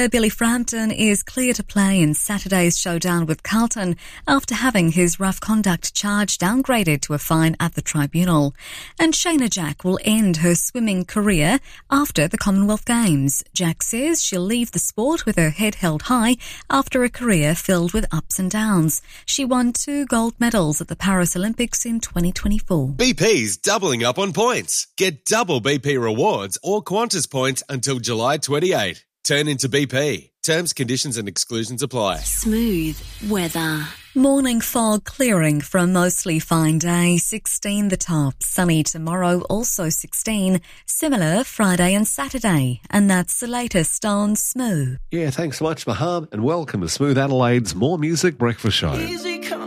Player Billy Frampton is clear to play in Saturday's showdown with Carlton after having his rough conduct charge downgraded to a fine at the tribunal. And Shayna Jack will end her swimming career after the Commonwealth Games. Jack says she'll leave the sport with her head held high after a career filled with ups and downs. She won 2 gold medals at the Paris Olympics in 2024. BP's doubling up on points. Get double BP rewards or Qantas points until July 28. Turn into BP. Terms, conditions and exclusions apply. Smooth weather. Morning fog clearing for a mostly fine day, 16 the top. Sunny tomorrow, also 16. Similar Friday and Saturday. And that's the latest on Smooth. Yeah, thanks so much, Maham, and welcome to Smooth Adelaide's More Music Breakfast Show.